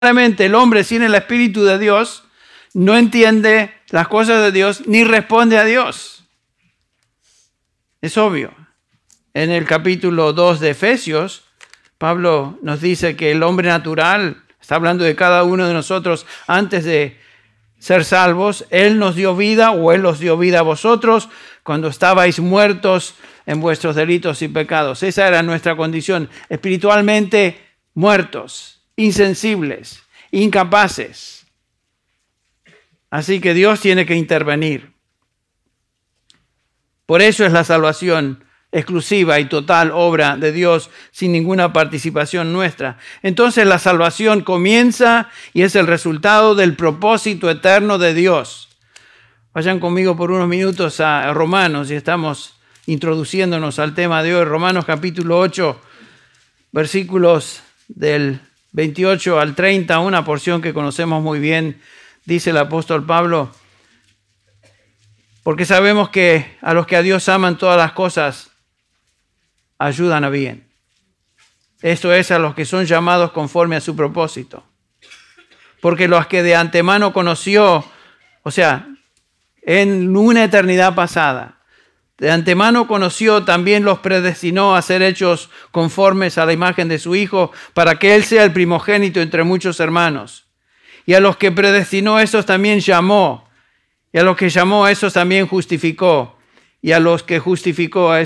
Claramente el hombre sin el Espíritu de Dios no entiende las cosas de Dios ni responde a Dios. Es obvio. En el capítulo 2 de Efesios, Pablo nos dice que el hombre natural, está hablando de cada uno de nosotros antes de ser salvos, Él nos dio vida o Él os dio vida a vosotros cuando estabais muertos en vuestros delitos y pecados. Esa era nuestra condición, espiritualmente muertos, insensibles, incapaces. Así que Dios tiene que intervenir. Por eso es la salvación exclusiva y total obra de Dios sin ninguna participación nuestra. Entonces la salvación comienza y es el resultado del propósito eterno de Dios. Vayan conmigo por unos minutos a Romanos y estamos introduciéndonos al tema de hoy. Romanos capítulo 8, versículos del 28 al 30, una porción que conocemos muy bien, dice el apóstol Pablo: porque sabemos que a los que a Dios aman todas las cosas ayudan a bien. Esto es, a los que son llamados conforme a su propósito. Porque los que de antemano conoció, o sea, en una eternidad pasada, de antemano conoció, también los predestinó a ser hechos conformes a la imagen de su Hijo, para que Él sea el primogénito entre muchos hermanos. Y a los que predestinó, esos también llamó. Y a los que llamó, a esos también justificó. Y a los que justificó, a